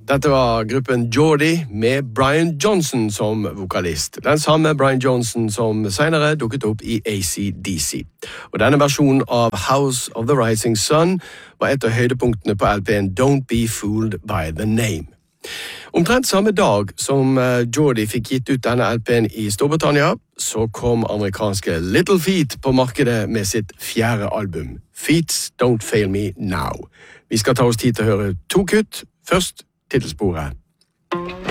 Dette var gruppen Geordie med Brian Johnson som vokalist. Den samme Brian Johnson som senere dukket opp i AC/DC. Og denne versjonen av House of the Rising Sun var et av høydepunktene på LP'en Don't Be Fooled by the Name. Omtrent samme dag som Geordie fikk gitt ut denne LP'en i Storbritannia, så kom amerikanske Little Feat på markedet med sitt 4. album, Feats Don't Fail Me Now. Vi skal ta oss tid til å høre 2 kutt. Først titelsporet.